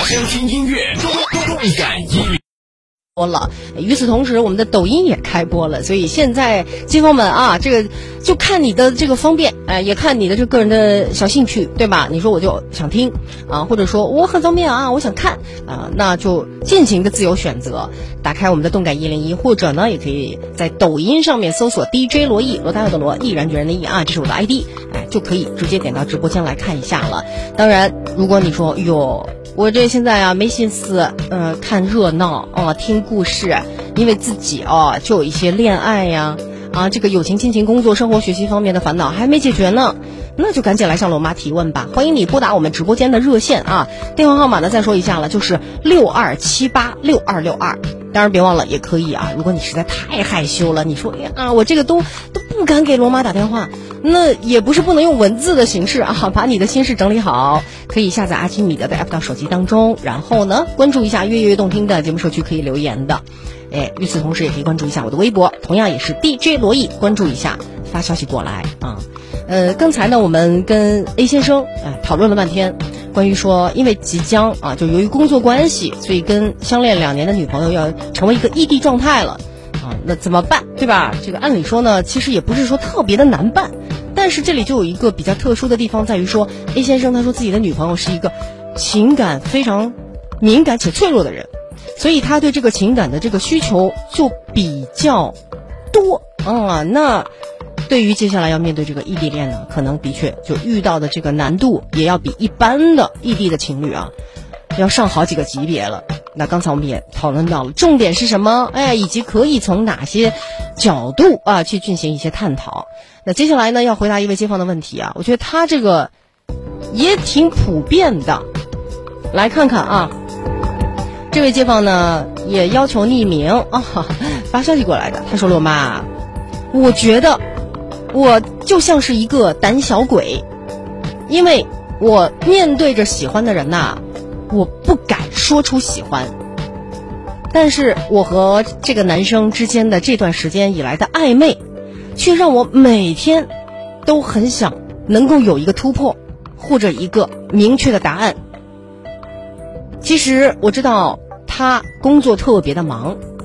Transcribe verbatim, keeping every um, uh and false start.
相亲音乐，动感一零。 播了，与此同时，我们的抖音也开播了，所以现在街坊们啊，这个就看你的这个方便，哎、呃，也看你的这个人的小兴趣，对吧？你说我就想听啊，或者说我很方便啊，我想看啊，那就尽情的自由选择，打开我们的动感一零一，或者呢，也可以在抖音上面搜索 D J 罗毅，罗大佑的罗，毅然决然的毅啊，这是我的 I D， 哎，就可以直接点到直播间来看一下了。当然，如果你说哟。我这现在啊没心思，呃，看热闹哦，听故事，因为自己哦就有一些恋爱呀，啊，这个友情、亲情、工作、生活、学习方面的烦恼还没解决呢，那就赶紧来向罗妈提问吧。欢迎你拨打我们直播间的热线啊，电话号码呢再说一下了，就是六二七八六二六二。当然别忘了，也可以啊，如果你实在太害羞了，你说哎呀，我这个都都不敢给罗妈打电话，那也不是不能用文字的形式啊，把你的心事整理好，可以下载阿基米德的 app 到手机当中，然后呢关注一下越夜越动听的节目社区可以留言的，哎，与此同时也可以关注一下我的微博，同样也是 D J 罗毅，关注一下，发消息过来啊。呃，刚才呢我们跟 A 先生哎讨论了半天。关于说，因为即将啊，就由于工作关系，所以跟相恋两年的女朋友要成为一个异地状态了，啊，那怎么办，对吧？这个按理说呢，其实也不是说特别的难办，但是这里就有一个比较特殊的地方，在于说 A 先生他说自己的女朋友是一个情感非常敏感且脆弱的人，所以他对这个情感的这个需求就比较多啊，那。对于接下来要面对这个异地恋呢，可能的确就遇到的这个难度也要比一般的异地的情侣啊，要上好几个级别了。那刚才我们也讨论到了，重点是什么？哎，以及可以从哪些角度啊去进行一些探讨。那接下来呢，要回答一位街坊的问题啊，我觉得他这个也挺普遍的。来看看啊，这位街坊呢也要求匿名啊，发消息过来的。他说：“罗妈，我觉得。”我就像是一个胆小鬼，因为我面对着喜欢的人呐，我不敢说出喜欢，但是我和这个男生之间的这段时间以来的暧昧，却让我每天都很想能够有一个突破，或者一个明确的答案。其实我知道他工作特别的忙，